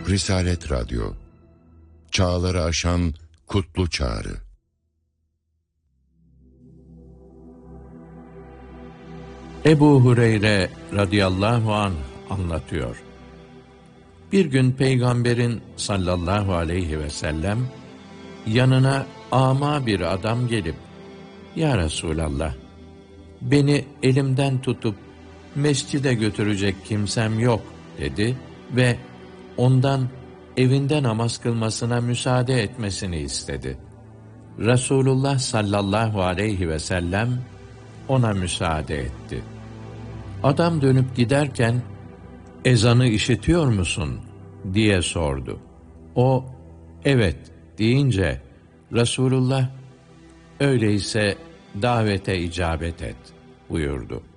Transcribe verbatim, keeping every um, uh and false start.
Risalet Radyo, çağları aşan kutlu çağrı. Ebu Hureyre radıyallahu anh anlatıyor. Bir gün Peygamberin sallallahu aleyhi ve sellem yanına ama bir adam gelip, "Ya Resulallah, beni elimden tutup mescide götürecek kimsem yok," dedi ve ondan evinde namaz kılmasına müsaade etmesini istedi. Resulullah sallallahu aleyhi ve sellem ona müsaade etti. Adam dönüp giderken, "Ezanı işitiyor musun?" diye sordu. O, "Evet," deyince Resulullah, "Öyleyse davete icabet et," buyurdu.